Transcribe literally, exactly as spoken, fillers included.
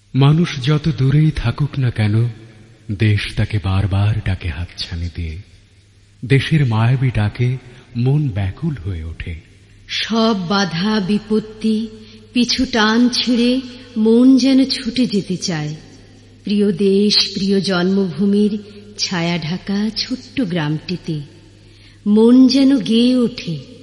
মানুষ যত দূরেই থাকুক না কেন, দেশ তাকে বারবার ডাকে হাতছানি দিয়ে। দেশের মায়াবী ডাকে মন ব্যাকুল হয়ে ওঠে। সব বাধা বিপত্তি পিছু টান ছিঁড়ে মন যেন ছুটে যেতে চায় প্রিয় দেশ, প্রিয় জন্মভূমির ছায়া ঢাকা ছোট্ট গ্রামটিতে। মন যেন গেয়ে ওঠে